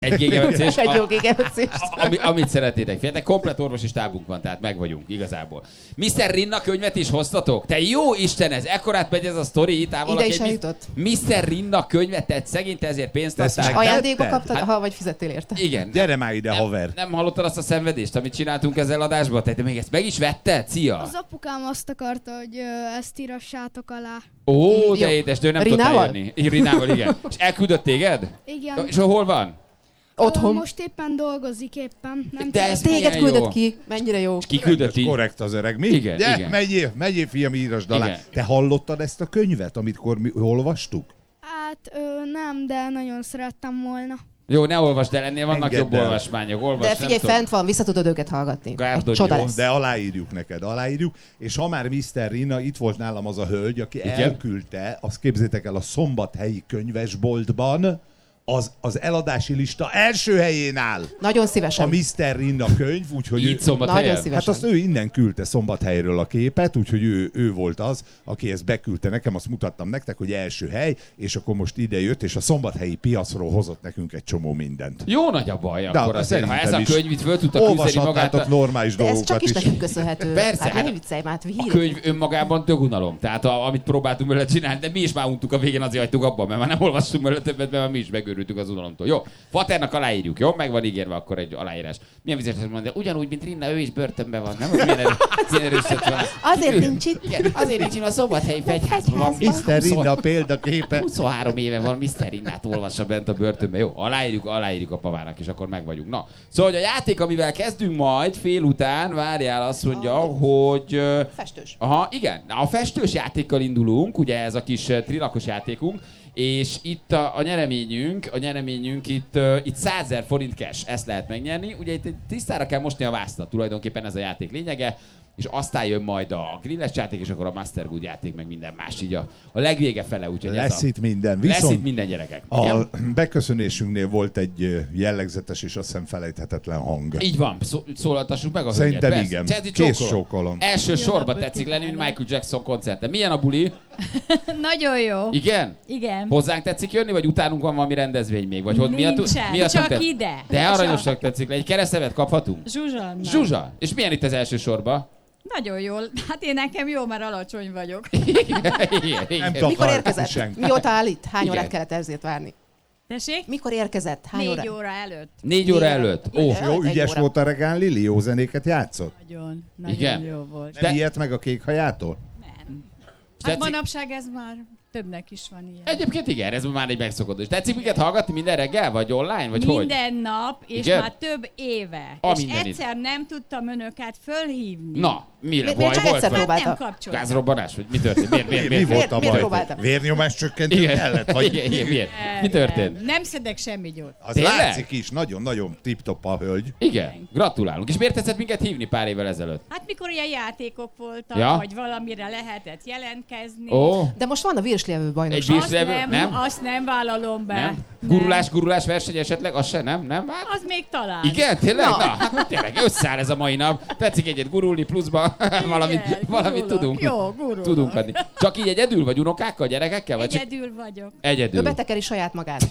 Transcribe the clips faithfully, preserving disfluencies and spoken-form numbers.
Egy gégemetszés. Egy jó gégemetszés. Ami, amit szeretnétek. Figyeljetek, komplet orvosi stábunk van, tehát meg vagyunk igazából. miszter Rinna könyvet is hoztatok? Te jó Isten, ez ekkorát megy ez a sztori. Ide is eljutott. miszter Rinna könyvet, te szegény, te ezért pénzt adtál. Ajándékba kaptad, hát, ha vagy fizettél érte. Igen. Gyere már ide, nem, haver. Nem hallottad azt a szenvedést, amit csináltunk ezzel adásban? Te, te még ezt meg is vetted? Szia! Az apukám azt akarta, hogy ö, ezt írassátok alá. Ó, de édes, de ő nem tudta eljönni. Rinával, igen. És elküldött téged? Igen. És hol van? Otthon. Most éppen dolgozik éppen. Nem de ez téged küldött ki. Mennyire jó. És ki küldött így? Korrekt az öreg. Mi? Igen, Gyere, igen. Megyél, megyél, fiam, írasd alá. Igen. Te hallottad ezt a könyvet, amikor mi olvastuk? Hát ö, nem, de nagyon szerettem volna. Jó, ne olvasd el, ennél vannak Engedd jobb el. olvasmányok. Olvas, De figyelj, fent van, vissza tudod őket hallgatni. Gárdod, Csoda jó, lesz. De aláírjuk neked, aláírjuk. És ha már miszter Rina, itt volt nálam az a hölgy, aki Igen? elküldte, azt képzétek el, a szombathelyi könyvesboltban az, az eladási lista első helyén áll. Nagyon A szívesen. miszter Rinna könyv, úgyhogy Így ő, Szombathelyen? Nagyon hát szívesen. azt ő innen küldte Szombathelyről a képet, úgyhogy ő, ő volt az, aki ezt beküldte nekem, azt mutattam nektek, hogy első hely, és akkor most ide jött, és a szombathelyi piacról hozott nekünk egy csomó mindent. Jó nagy a baj De akkor azért, ha ez a szerintem is könyv itt föl tudta küzdeni magát. olvashatnátok normális De ez dolgokat csak is is. nekünk köszönhető. Persze, Hát hát ne viccelj már, A hír. könyv önmagában dögunalom. Tehát a, amit próbáltunk vele csinálni, de mi is már untuk a végén, azért hagytuk abban, mert már nem olvastunk vele többet, mert mi is megőrültünk az unalomtól. Jó, Faternak aláírjuk, jó? Meg van ígérve akkor egy aláírás. Milyen vizet mondja? Ugyanúgy, mint Rinna, ő is börtönben van, nem? Milyen, erő, milyen erőszet van. Azért nincs itt. Igen, azért nincs itt a Szombathelyi fegyházban van. miszter Rinna példaképe. huszonhárom éve van, miszter Rinnát olvassa bent a börtönben. Jó, aláírjuk, aláírjuk a pavának, és akkor meg vagyunk. Na, szóval hogy a játék, amivel kezdünk majd fél után, várjál, azt mondja, hogy... ö, Festős. Aha, igen. Na, a festős játékkal indulunk, ugye ez a kis uh, trilakos játékunk, és itt a, a nyereményünk, a nyereményünk itt, uh, itt százezer forint cash, ezt lehet megnyerni. Ugye itt tisztára kell mosni a vásztat, tulajdonképpen ez a játék lényege, és aztán jön majd a grilles játék, és akkor a Master Good játék, meg minden más így a, a legvége fele, úgyhogy Lesz ez a, itt minden. lesz Viszont itt minden, gyerekek. a Igen? beköszönésünknél volt egy ö, jellegzetes és azt hiszem felejthetetlen hang. Így van, szó, szólaltassuk meg a Szerintem hölgyet. igen. Persze. Kész Csókolom. csókolom. Első sorba tetszik lenni, mint Michael Jackson koncerten. Milyen a buli? Nagyon jó. Igen? Igen. Hozzánk tetszik jönni, vagy utánunk van valami rendezvény még? Vagy hogy miatt, Nincsen, miatt csak tett- ide. De Csak. aranyosak tetszik le. Egy keresztevet kaphatunk? Zsuzsa. Zsuzsa! És milyen itt az első sorba? Nagyon jól. Hát én nekem jó, mert alacsony vagyok. Igen, igen, igen. Nem Mikor takar érkezett? senki. Mióta áll itt? Hány Igen. órát kellett ezért várni? Tessék? Mikor érkezett? Hány Négy órát? óra előtt. Négy óra előtt. Ó, Igen. Jó, Egy ügyes óra. volt a regán Lili, jó zenéket játszott? Nagyon, nagyon Igen. jó volt. Nem De- ilyet meg a kék hajától? Nem. Hát tetszik? manapság ez már többnek is van ilyen. Egyébként igen, ez már egy megszokott. És tetszik minket hallgatni minden reggel, vagy online, vagy hogy? Minden nap, és Igen? már több éve. A és mindenit. egyszer nem tudtam önöket fölhívni. Na, mi Miért baj csak volt? egyszer vagy? próbálta? Nem kapcsoltam. Gázrobbanás, vagy mi történt? Miért, miért, Mi, miért? mi volt a miért baj? próbáltam? Vérnyomás csökkentő Igen, kellett? Vagy... igen, igen, miért? Mi Nem, történt? Nem, nem szedek semmi gyógyt. Az Tényleg? látszik is, nagyon-nagyon tip-top a hölgy. Igen, gratulálunk. És miért tetszett minket hívni pár évvel ezelőtt? Hát mikor ilyen játékok voltak, Ja. vagy valamire lehetett jelentkezni. Ó, De most van a virslevő egy bajnokság. bírs- Azt Levő? nem, Nem? azt nem vállalom be. nem? Gurulás, gurulás verseny esetleg? Az se, nem? Nem? Hát, Az még talán. igen, tényleg? Na. Na, hát tényleg összeáll ez a mai nap. Tetszik egyet gurulni pluszba, valamit, Igen, valamit gurulok. tudunk. Jó, gurulok. Tudunk adni. Csak így egyedül, vagy unokákkal, gyerekekkel? Vagy csak Egyedül vagyok. egyedül? Ő betekeri saját magát.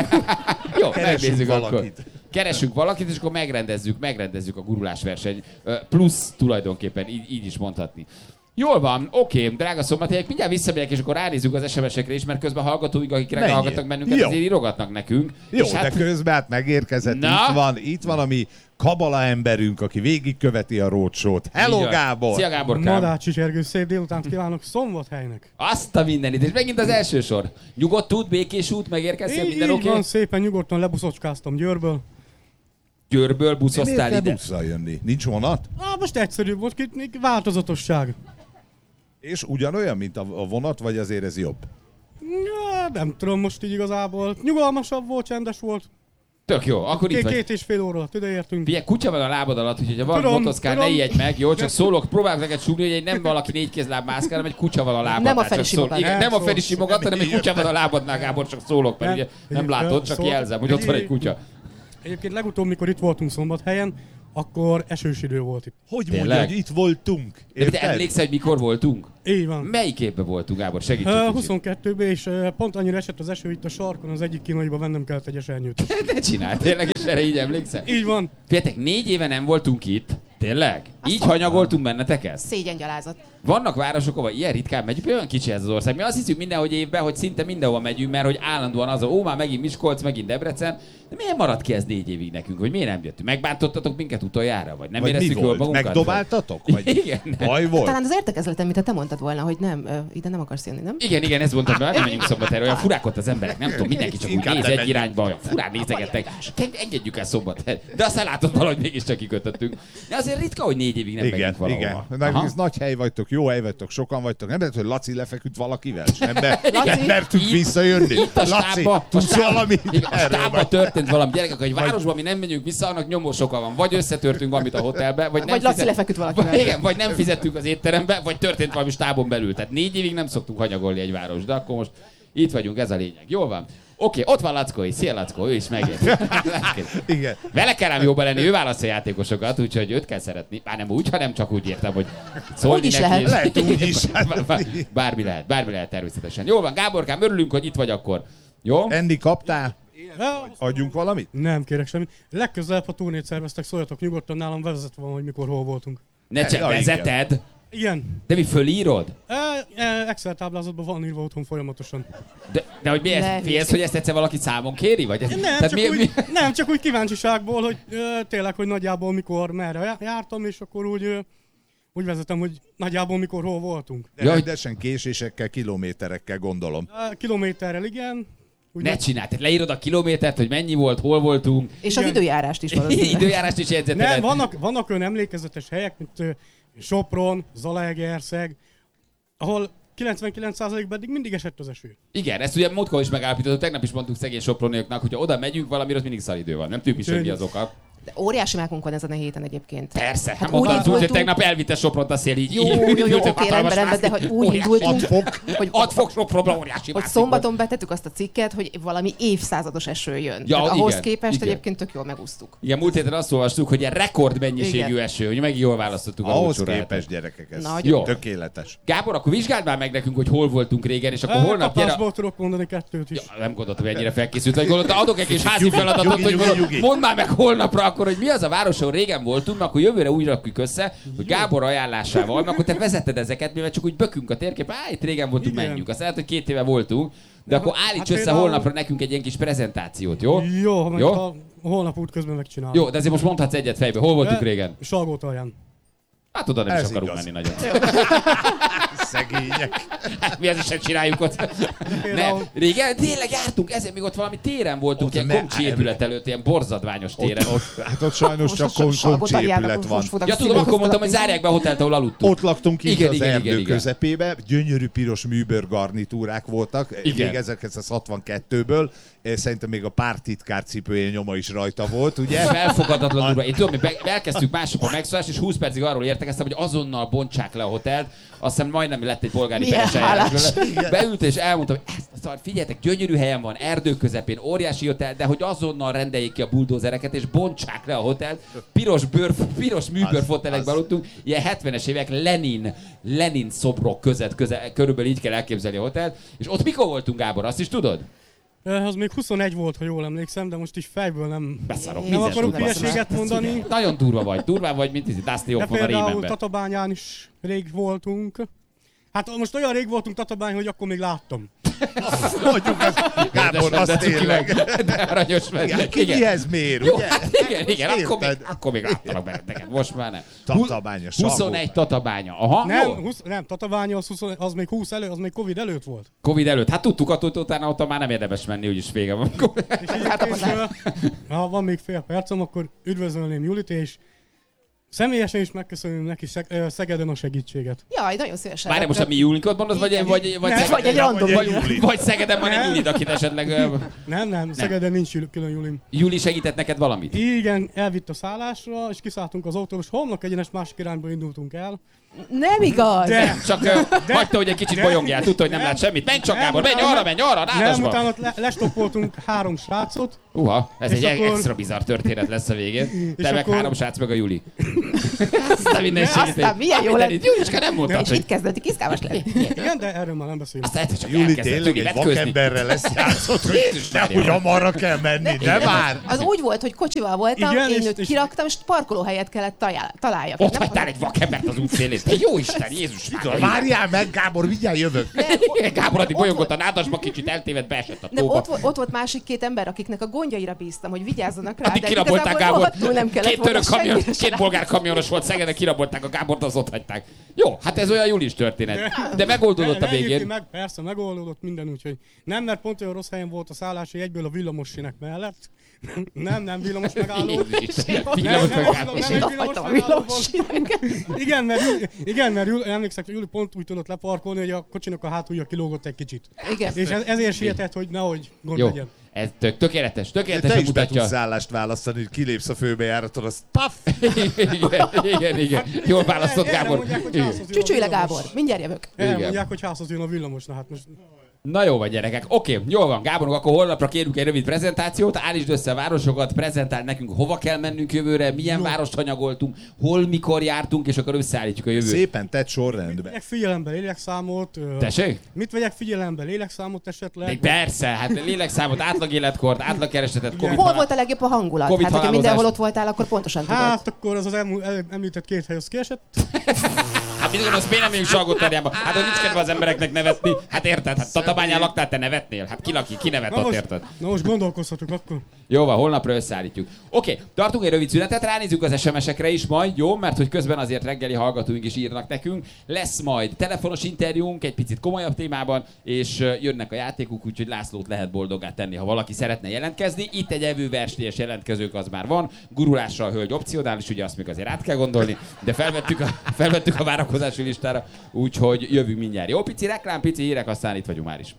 Jó, Keresünk megnézzük valakit. akkor. Keresünk valakit, és akkor megrendezzük, megrendezzük a gurulás verseny. Ö, Plusz tulajdonképpen, így, így is mondhatni. Jól van, oké, drága szombathelyek, mindjárt visszamegyek, és akkor ránézzük az es em es-ekre is, mert közben hallgatóink, akik Menjél. hallgatnak bennünket, Jó. azért írogatnak nekünk. Jó, És de hát, közben hát megérkezett, Na? itt van, itt van a mi kabala emberünk, aki végigköveti a roadshow-t. Hello, így van. Gábor! Szia Gáborkám! Madácsi Zsergő, szép délutánt kívánok Szombathelynek. Azt a mindenit, és megint az első sor. Nyugodt út, békés út, megérkeztél, Így, minden így oké? van, szépen nyugodtan lebuszocskáztam Győrből. Győrből Miért buszoztál kell ide. busszal jönni? Nincs vonat? Na, most egyszerűbb volt, ki- ki- változatosság. És ugyanolyan, mint a a vonat, vagy azért ez jobb? Ja, nem tudom most így igazából. Nyugalmasabb volt, csendes volt. Tök jó, akkor itt Két, vagy. két és fél óra alatt ideértünk. Figyelj, kutya van a lábad alatt, úgyhogy ha van Tudom, motoszkál, ne tudom. ijedj meg, jó? Csak szólok, próbálok neked súgni, hogy egy nem valaki négy kézláb mászkál, hanem egy kutya van a lábadnál. Nem a csak Feri szól- simogat. Igen, nem a Nem Feri szól. simogat, hanem egy kutya van a lábadnál, Gábor, csak szólok, mert ugye nem Igen, látod, csak szól. jelzem, hogy ott van egy kutya. Egyébként legutóbb, mikor itt voltunk Szombathelyen, akkor esős idő volt itt. Hogy Tényleg? mondja, hogy itt voltunk? De te Érted? emlékszel, hogy mikor voltunk? Így van. Melyik évben voltunk, Gábor? Segíts egy Uh, kicsit. huszonkettőben, és uh, pont annyira esett az eső itt a sarkon, az egyik kínaiba vennem kellett egy esernyőt. Ne csinálj, tényleg, és erre így emlékszel? Így van. Figyeljetek, négy éve nem voltunk itt. Tényleg? Így hanyagoltunk benneteket? Szégyengyalázat. Vannak városok, ahol ilyen ritkán megyünk, olyan kicsi ez az ország. Mi azt hiszük mindenhogy évben, hogy szinte mindenhol megyünk, mert hogy állandóan az, ó, már megint Miskolc, megint Debrecen. De miért maradt ki ez négy évig nekünk, hogy miért nem jöttünk? Megbántottatok minket utoljára, vagy nem Vagy mi éreztük jól volt? magunkat? Megdobáltatok? Vagy Igen. baj volt? Talán az értekezleten, mint te mondtad volna, hogy nem, ö, ide nem akarsz jönni, nem? Igen, igen, ezt mondtam, hogy nem menjünk Szombathelyre, olyan furák ott az emberek, nem tudom, mindenki csak úgy Inkább néz nem egy menjünk. irányba, olyan furán nézegettek. Engedjük el Szombathelyre. De aztán látod, valahogy mégiscsak kikötöttünk. De azért ritka, hogy négy évig nem Igen, megyünk valahova. igen. Meg Aha. ez nagy hely vagytok, jó hely vagytok, sokan vagytok. Nem lehet, hogy Laci lefeküdt valakivel, és nem, be, Laci? nem mertünk Itt- visszajönni. Itt a Laci, stábba, a tudsz stábba, valami? igen, a Erről stábba vagy. történt valami. Gyerekek, hogy városban mi nem megyünk vissza, annak nyomós oka van. Vagy összetörtünk valamit a hotelbe, vagy nem Vagy Laci fizet- lefeküdt valakivel. Vagy, igen, vagy nem fizettünk az étterembe, vagy történt valami stábon belül. Tehát négy évig nem szoktunk hanyagolni egy város, de akkor most itt vagyunk, ez a lényeg. Jól van. Oké, ott van Lackó is. Szia Lackó, ő is megért. Igen. Vele kell ám jóba lenni, ő választja a játékosokat, úgyhogy őt kell szeretni. Már nem úgy, hanem csak úgy értem, hogy szólni Úgy is neki. lehet. és- Lehet úgy is. Bármi lehet, bármi lehet természetesen. Jól van, Gáborkám, örülünk, hogy itt vagy akkor. Jó? Andy, kaptál? Ja, Adjunk valamit? nem kérek semmit. Legközelebb, ha turnét szerveztek, szóljatok nyugodtan, nálam vezetve van, hogy mikor hol voltunk. Ne csak Ja, igen. vezeted, Igen. de mi fölírod? E, e, Excel táblázatban van írva otthon folyamatosan. De, de hogy mi Ne, ezt, félsz, hogy ezt egyszer valaki számon kéri? Vagy ez, Nem, tehát csak mi, úgy, mi, nem, csak úgy kíváncsiságból, hogy ö, tényleg, hogy nagyjából mikor, merre já- jártam, és akkor úgy, ö, úgy vezetem, hogy nagyjából mikor hol voltunk. De Ja, hogy- rendesen késésekkel, kilométerekkel gondolom. E, kilométerrel igen. Úgy ne meg- csinálj, tehát leírod a kilométert, hogy mennyi volt, hol voltunk. És az Igen. időjárást is valószínűleg. Időjárást is jegyzeteled. Nem, vannak, vannak olyan emlékezetes helyek, mint ö, Sopron, Zalaegerszeg, ahol kilencvenkilenc százalékban eddig mindig esett az eső. Igen, ezt ugye múltkor is megállapítottuk, tegnap is mondtuk szegény soproniaknak, hogyha oda megyünk valamire, az mindig szaridő van. Nem tudjuk is, hogy mi az oka. De óriási mákunk van ezen a héten egyébként. Persze, hát Hát mondtam, úgy hogy indultunk- tegnap elvitte Sopront a szél, így Jó, így jó, jó, ültünk oké, hatalmas rendben, rendben, de mászni. hogy úgy Óriási indultunk, fok. hogy, Hat fok Sopronban óriási hogy mászik szombaton betettük azt a cikket, hogy valami évszázados eső jön. Ja, Tehát ahhoz igen, képest igen. egyébként tök jól megúsztuk. Igen, múlt héten azt olvastuk, hogy ilyen rekordmennyiségű Igen. eső, hogy meg jól választottuk a Ahhoz lócsoráját. képest, gyerekek, ez Nagyon. Jó. tökéletes. Gábor, akkor vizsgáld már meg nekünk, hogy hol voltunk régen, és akkor E, holnap gyere... Kapásból tudok mondani kettőt is. Ja, nem gondoltam, hogy ennyire felkészült vagy. Gondoltam, adok egy kis házi feladatot, nyugi, hogy nyugi, mondom, nyugi. mondd már meg holnapra akkor, hogy mi az a város, ahol régen voltunk, mert akkor jövőre úgy rakjuk össze, hogy Gábor ajánlásával, mert akkor te vezeted ezeket, mivel csak úgy bökünk a térkép, á, itt régen voltunk, Igen. menjünk. Azt lehet, hogy két éve voltunk, de akkor állíts Hát össze például- holnapra nekünk egy ilyen kis prezentációt, jó? Jó, ha meg Jó? a holnap út közben megcsinálom. Jó, de azért most mondhatsz egyet fejbe. Hol voltunk E, régen? Salgótalján. Hát oda nem is Ez akarunk igaz. menni nagyon. Szegények. Hát mi ezt sem csináljuk ott. Nem, Például- régen tényleg jártunk, ezért még ott valami téren voltunk, Ott ilyen ne- komcsi épület előtt, ilyen borzadványos téren. Ott, ott, hát ott sajnos csak Most a kon- komcsi Salgótarjának épület van. most futak Ja, tudom, színek akkor mondtam, hogy között. zárják be a hotelt, ahol aludtunk. Ott laktunk itt Igen, az igen, erdő igen, igen. közepébe, gyönyörű piros műbőr garnitúrák voltak, Igen. még ezerkilencszázhatvankettőből, Eh, szerintem még a pártitkár cipője nyoma is rajta volt, ugye? Felfogadatlan durva. Én tudom, hogy be- elkezdtük másokon megszólást, és húsz percig arról értekeztem, hogy azonnal bontsák le a hotelt. Azt hiszem majdnem lett egy polgári Milyen peres eljárás hálás. belőle. Beült és elmondtam, hogy ezt a szar, figyeljetek, gyönyörű helyen van, erdő közepén, óriási hotel, de hogy azonnal rendeljék ki a buldózereket, és bontsák le a hotelt. Piros bőr, piros műbőrfotelekben az. aludtunk. Ilyen hetvenes évek Lenin, Lenin szobrok között, köze, körülbelül így kell elképzelni a hotelt. És ott mikor voltunk, Gábor, azt is tudod? E, az még huszonegy volt, ha jól emlékszem, de most is fejből nem, Beszarok, nem mízes akarok tudva. hülyeséget mondani. Nagyon durva vagy, durván vagy, mint Dusty De Hoffman a például Rémenben. Tatabányán is rég voltunk. Hát most olyan rég voltunk Tatabány, hogy akkor még láttam. Mondjuk az, Gábor, Édesem, az de cuki tényleg. vagy. De aranyos vagy. Igen, ki Igen. mihez mér, Jó, ugye? hát igen, igen, akkor még, Érted? akkor még láttalak benneteket, most már nem. Tatabánya, huszonegy Tatabánya. Aha, Nem, jó. husz, nem Tatabánya az, húsz, az még húsz elő, az még Covid előtt volt. Covid előtt. Hát tudtuk attól, hogy utána ott már nem érdemes menni, úgyis vége van. És egyébként, ö, ha van még fél percem, akkor üdvözölném Julit, és személyesen is megköszönöm neki Szeg- ö, Szegeden a segítséget. Jaj, nagyon szívesen. Várj, most a mi Julinkot mondod, vagy, Igen. vagy, vagy, Nem, Szegeden- vagy egy random vagy, Juli. vagy Szegeden van egy Nem. Julid, akit esetleg ö, Nem, nem, Szegeden nincs Jul- külön Julim. Juli segített neked valamit. Igen, elvitt a szállásra, és kiszálltunk az autóba, és homlok egyenes másik irányba indultunk el. Nem igaz! De, Csak ö, hagyta, hogy egy kicsit de- bolyongjál, tudta, hogy nem nem, lát semmit. Menj csak, nem, Gábor, menj utána- arra, menj arra, nem, ráadásba. utána ott le, lestoppoltunk három srácot, Uha, ez És egy akkor- extra bizarr történet lesz a végén. Te meg akkor- három srác, meg a Juli. Aztán mindenségét. Aztán milyen jó lett. Juliska nem mondtad, És hogy... itt kezdett, izgalmas lett. Igen, de erről már nem beszélünk. Aztán egyszer csak Juli elkezdett tényleg Juli egy vetközni. vakemberrel lesz játszott, hogy Jézus Mária. nehogy amarra kell menni, de már! Az úgy volt, hogy kocsival voltam, Igen, én és- őt és- kiraktam, és parkolóhelyet kellett taljál- találjak. Ott Nem- hagytál egy vakembert az útszélén. Te jó Isten, Jézus Mária. Várjál meg, Gábor, mindjárt jövök. Igen, Gábor addig Ott bolyongott volt- a nádasba, kicsit eltévedt, beesett a Nem, tóba. ott, volt- ott volt másik két ember, akiknek a gondjaira bíztam, hogy vigyázzanak rá, Addig de kirabolták igazából Gábor. rohadtul nem kellett Két volna török kamion, senkire se két rá. bolgár kamionos volt Szegeden, kirabolták a Gábort, az ott hagyták. Jó, hát ez olyan Julis történet. De megoldódott a Egyébként végén. Meg, persze, megoldódott minden, úgyhogy nem, mert pont olyan rossz helyen volt a szállás, hogy egyből a villamossinek mellett. Nem, nem villamos megálló. Jézus Isten, Nem, villamos nem, megálló. nem, És nem én egy ott villamos hagytam a megálló villamos volt. Igen, mert, Juli- igen, mert Juli, emlékszek, hogy Juli pont úgy tudott leparkolni, hogy a kocsinak a hátulja kilógott egy kicsit. Igen. És ez, ezért sietett, hogy nehogy gond Jó, legyen. ez tök, tökéletes, Te tökéletesen is be mutatja. tudsz szállást választani, hogy kilépsz a főbejáraton, az paff! igen, igen, igen. Jól választott Erre Gábor. mondják, hogy Igen. házhoz jön a Csücsülj le, villamos. Gábor, mindjárt jövök. Erre Igen. mondják, hogy házhoz jön a villamos, na hát most... Na jó van, gyerekek. Oké, jól van. Gáborunk, akkor holnapra kérünk egy rövid prezentációt. Állítsd össze a városokat, prezentál nekünk, hova kell mennünk jövőre, milyen várost hanyagoltunk, hol, mikor jártunk, és akkor összeállítjuk a jövőt. Szépen tett sorrendbe. Vegyek figyelembe lélekszámot. ö, Tessék? Mit vegyek figyelembe? Lélekszámot esetleg? Még persze, hát lélekszámot, átlagéletkort, átlagkeresetet, Covid Hol volt a legjobb a hangulat? Covid Hát, hogyha halálozás. mindenhol ott voltál, akkor pontosan tudod. Hát akkor az az elmú- el- említett két hely az kiesett. Hát mit gondolsz, miért nem megyünk Salgótarjánba? Hát hogy nincs kedve az embereknek nevetni. Hát érted? Hát Tatabányán laktál, te nevetnél? Hát ki laki, ki nevet Na ott, most, érted? na most gondolkozhatunk akkor. Jó van, holnapra összeállítjuk. Oké, tartunk egy rövid szünetet, ránézzük az es em esekre is majd, jó? Mert hogy közben azért reggeli hallgatóink is írnak nekünk. Lesz majd telefonos interjúnk egy picit komolyabb témában, és ö, jönnek a játékok, úgyhogy Lászlót lehet boldoggá tenni, ha valaki szeretne jelentkezni. Itt egy evőversenyes jelentkezők az már van. Gurulásra a hölgy opcionális, ugye azt még azért át kell gondolni, de felvettük a, felvettük a várakozási listára, úgyhogy jövünk mindjárt. Jó, pici reklám, pici hírek, aztán itt vagyunk már is.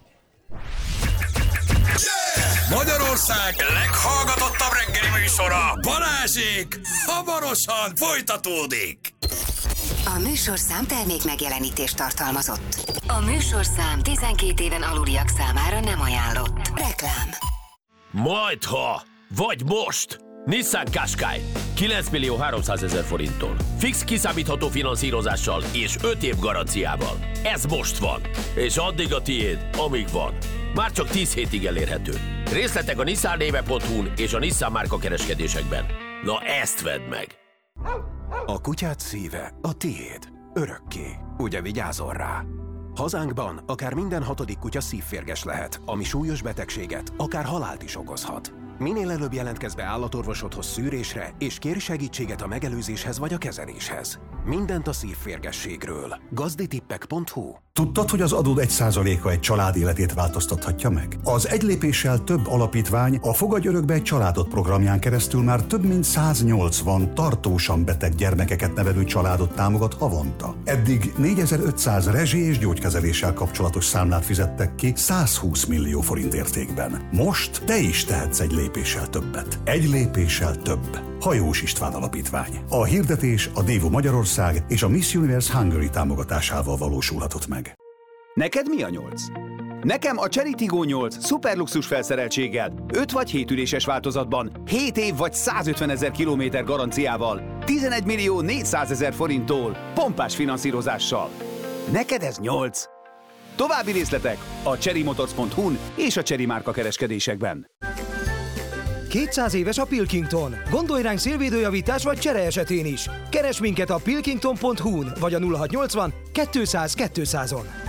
Magyarország leghallgatottabb reggeli műsora, Balázsék, hamarosan folytatódik. A műsorszám termék megjelenítést tartalmazott. A műsorszám tizenkét éven aluliak számára nem ajánlott. Reklám. Majdha, vagy most! Nissan Qashqai kilenc millió háromszázezer forinttól. Fix kiszámítható finanszírozással és öt év garanciával. Ez most van, és addig a tiéd, amíg van. Már csak tíz hétig elérhető. Részletek a nissan néve pont hu-n és a Nissan márka kereskedésekben. Na ezt vedd meg! A kutyád szíve a tiéd. Örökké. Ugye vigyázol rá? Hazánkban akár minden hatodik kutya szívférges lehet, ami súlyos betegséget, akár halált is okozhat. Minél előbb jelentkezz be állatorvosodhoz szűrésre, és kérj segítséget a megelőzéshez vagy a kezeléshez. Mindent a szívférgességről. gazditippek pont hu. Tudtad, hogy az adód egy százaléka egy család életét változtathatja meg? Az Egy lépéssel több alapítvány a Fogadj örökbe egy családot programján keresztül már több mint száznyolcvan tartósan beteg gyermekeket nevelő családot támogat havonta. Eddig négyezer-ötszáz rezsi és gyógykezeléssel kapcsolatos számlát fizettek ki százhúsz millió forint értékben. Most te is tehetsz egy lépéssel többet. Egy lépéssel több. Hajós István Alapítvány. A hirdetés a Dévo Magyarország és a Miss Universe Hungary támogatásával valósulhatott meg. Neked mi a nyolc? Nekem a Chery Tiggo nyolc szuperluxus felszereltséggel, öt vagy hét üléses változatban, hét év vagy százötvenezer kilométer garanciával, tizenegy millió négyszázezer forinttól, pompás finanszírozással. Neked ez nyolc. További részletek a cherrymotors pont hu-n és a Chery márka kereskedésekben. kétszáz éves a Pilkington. Gondolj ránk szélvédőjavítás vagy csere esetén is. Keresd minket a pilkington pont hu-n vagy a nulla hatszáznyolcvan kétszáz kétszázon.